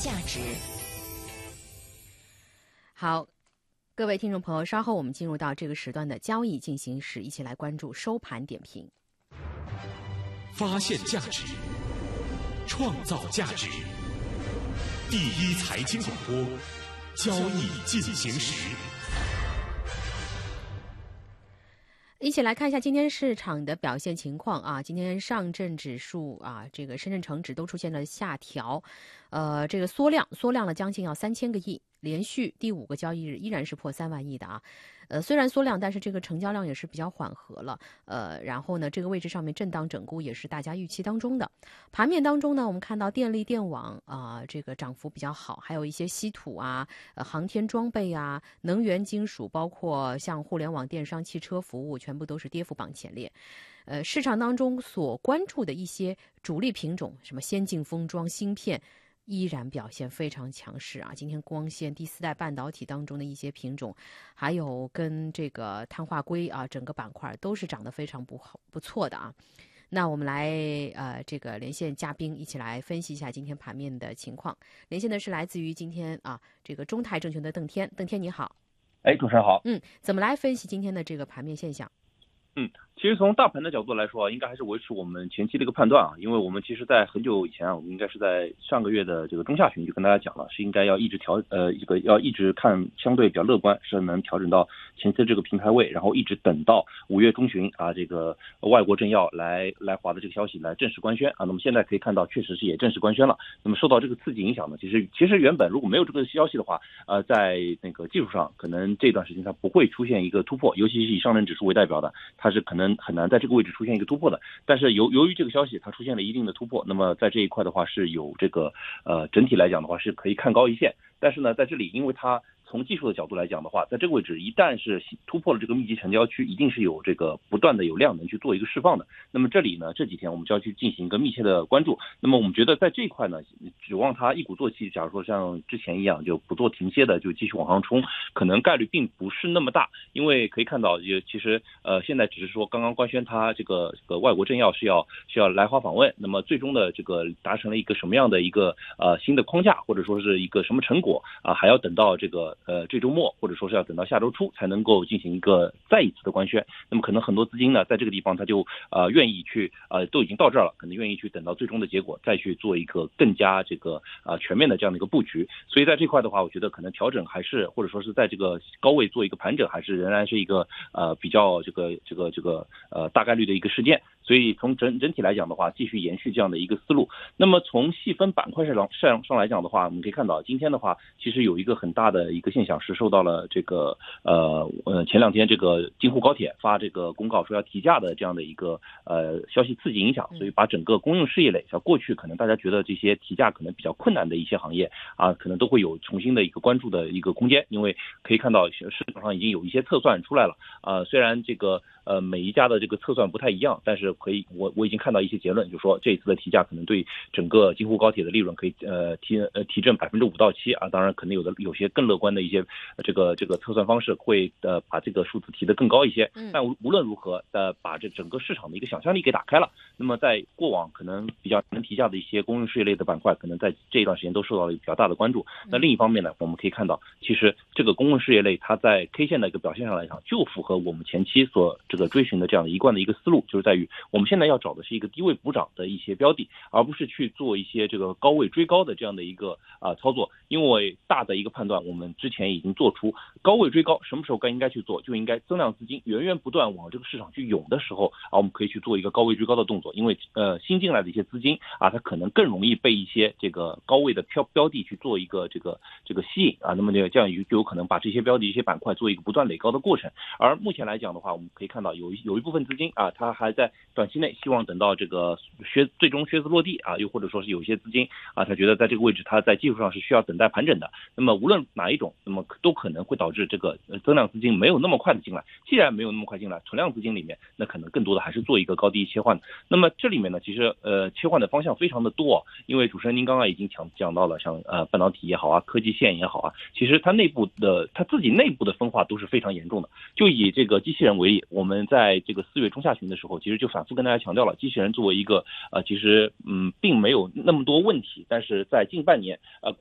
价值。 好，各位听众朋友，稍后我们进入到这个时段的交易进行时，一起来关注收盘点评。 发现价值，创造价值。第一财经广播，交易进行时。 一起来看一下今天市场的表现情况啊。今天上证指数啊，这个深圳成指都出现了下调，这个缩量了将近要3000个亿，连续第5个交易日依然是破3万亿的啊。虽然缩量，但是这个成交量也是比较缓和了。然后呢，这个位置上面震荡整固也是大家预期当中的。盘面当中呢，我们看到电力电网这个涨幅比较好，还有一些稀土啊、航天装备啊、能源金属，包括像互联网电商、汽车服务，全部都是跌幅榜前列。市场当中所关注的一些主力品种，什么先进封装、芯片，依然表现非常强势啊！今天光线、第4代半导体当中的一些品种，还有跟这个碳化硅啊，整个板块都是涨得非常不错的啊。那我们来这个连线嘉宾，一起来分析一下今天盘面的情况。连线的是来自于今天这个中泰证券的邓天，邓天你好。 主持人好。 怎么来分析今天的这个盘面现象？ 其实从大盘的角度来说，应该还是维持我们前期的一个判断啊，因为我们其实在很久以前我们应该是在上个月的这个中下旬就跟大家讲了，是应该要一直要一直看相对比较乐观，是能调整到前期的这个平台位，然后一直等到5月中旬这个外国政要来华的这个消息来正式官宣啊。那么现在可以看到，确实是也正式官宣了。那么受到这个刺激影响呢，其实原本如果没有这个消息的话，在那个技术上可能这段时间它不会出现一个突破，尤其是以上证指数为代表的，它是可能很难在这个位置出现一个突破的。但是由于这个消息它出现了一定的突破，那么在这一块的话是有这个整体来讲的话是可以看高一线。但是呢，在这里因为它从技术的角度来讲的话，在这个位置一旦是突破了这个密集成交区，一定是有这个不断的有量能去做一个释放的。那么这里呢，这几天我们就要去进行一个密切的关注。那么我们觉得在这一块呢，指望它一鼓作气，假如说像之前一样就不做停歇的就继续往上冲，可能概率并不是那么大。因为可以看到其实现在只是说刚刚官宣它这个外国政要是要来华访问，那么最终的这个达成了一个什么样的一个新的框架，或者说是一个什么成果还要等到这个这周末或者说是要等到下周初才能够进行一个再一次的官宣。那么可能很多资金呢在这个地方他就愿意去都已经到这儿了，可能愿意去等到最终的结果再去做一个更加这个全面的这样的一个布局。所以在这块的话，我觉得可能调整还是或者说是在这个高位做一个盘整，还是仍然是一个比较这个大概率的一个事件。所以从整体来讲的话，继续延续这样的一个思路。那么从细分板块上来讲的话，我们可以看到今天的话，其实有一个很大的一个现象是受到了这个前2天这个京沪高铁发这个公告说要提价的这样的一个消息刺激影响，所以把整个公用事业类，像过去可能大家觉得这些提价可能比较困难的一些行业可能都会有重新的一个关注的一个空间。因为可以看到市场上已经有一些测算出来了虽然这个每一家的这个测算不太一样，但是我已经看到一些结论，就是说这一次的提价可能对整个京沪高铁的利润可以提振5%到7%当然可能有些更乐观的一些这个测算方式会把这个数字提得更高一些。但无论如何把这整个市场的一个想象力给打开了。那么在过往可能比较能提价的一些公用事业类的板块，可能在这一段时间都受到了比较大的关注。那另一方面呢，我们可以看到其实这个公用事业类它在 K 线的一个表现上来讲，就符合我们前期所这个追寻的这样的一贯的一个思路，就是在于我们现在要找的是一个低位补涨的一些标的，而不是去做一些这个高位追高的这样的一个操作。因为大的一个判断我们之前已经做出，高位追高什么时候应该去做，就应该增量资金源源不断往这个市场去涌的时候我们可以去做一个高位追高的动作。因为新进来的一些资金它可能更容易被一些这个高位的标的去做一个这个吸引那么这样就有可能把这些标的一些板块做一个不断垒高的过程。而目前来讲的话，我们可以看到有一部分资金它还在短期内希望等到这个最终靴子落地又或者说是有些资金他觉得在这个位置它在技术上是需要等待盘整的。那么无论哪一种，那么都可能会导致这个增量资金没有那么快的进来。既然没有那么快进来，存量资金里面那可能更多的还是做一个高低切换。那么这里面呢，其实切换的方向非常的多因为主持人您刚刚已经讲到了，像半导体也好科技线也好其实它自己内部的分化都是非常严重的。就以这个机器人为例，我们在这个4月中下旬的时候，其实就反复跟大家强调了，机器人作为一个其实并没有那么多问题，但是在近半年